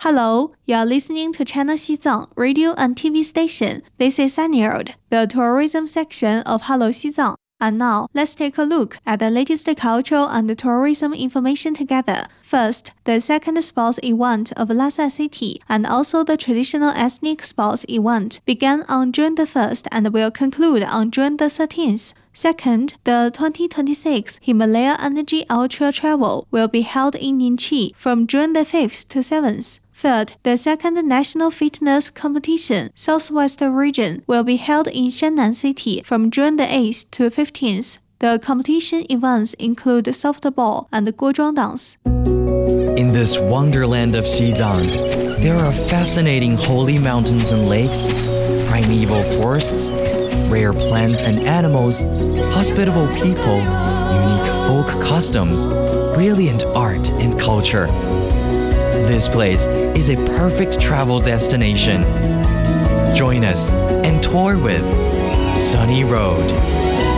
Hello, you are listening to China Xizang radio and TV station. This is Sanyeold, the tourism section of Hello Xizang. And now, let's take a look at the latest cultural and tourism information together. First, the second sports event of Lhasa City and also the traditional ethnic sports event began on June the 1st and will conclude on June the 13th. Second, the 2026 Himalaya Energy Ultra Travel will be held in Ningqi from June the 5th to 7th. Third, the second national fitness competition, Southwest Region, will be held in Shannan City from June the 8th to 15th. The competition events include softball and guozhuang dance. In this wonderland of Xizang, there are fascinating holy mountains and lakes, primeval forests, rare plants and animals, hospitable people, unique folk customs, brilliant art and culture. This place is a perfect travel destination. Join us and tour with Sunny Road.